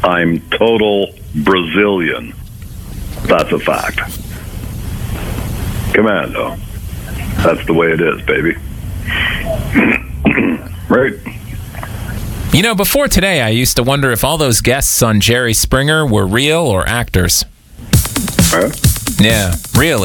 I'm total Brazilian. That's a fact. Commando. That's the way it is, baby. Right? You know, before today, I used to wonder if all those guests on Jerry Springer were real or actors. Huh? Yeah, real.